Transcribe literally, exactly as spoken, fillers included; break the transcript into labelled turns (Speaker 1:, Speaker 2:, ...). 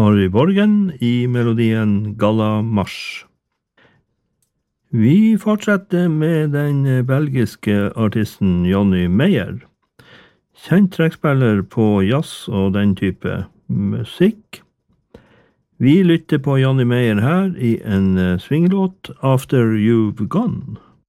Speaker 1: Harry Borgen i melodien Galla Mars. Vi fortsetter med den belgiske artisten Johnny Meyer. Kjent trekkspiller på jazz og den type musikk. Vi lytter på Johnny Meyer her i en swinglåt After You've Gone.